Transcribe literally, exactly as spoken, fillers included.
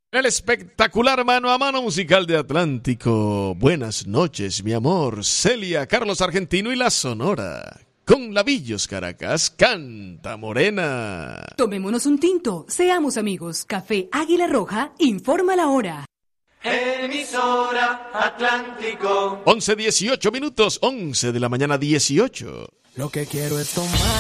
El espectacular mano a mano musical de Atlántico. Buenas noches, mi amor. Celia, Carlos Argentino y La Sonora. Con Lavillos Caracas, canta Morena. Tomémonos un tinto, seamos amigos. Café Águila Roja, informa la hora. Emisora Atlántico. once dieciocho minutos, once de la mañana dieciocho. Lo que quiero es tomar.